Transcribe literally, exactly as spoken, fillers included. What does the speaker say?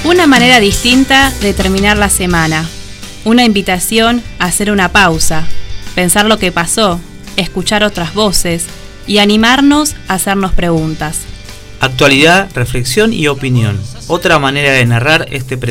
Una manera distinta de terminar la semana. Una invitación a hacer una pausa, pensar lo que pasó, escuchar otras voces y animarnos a hacernos preguntas. Actualidad, reflexión y opinión. Otra manera de narrar este presente.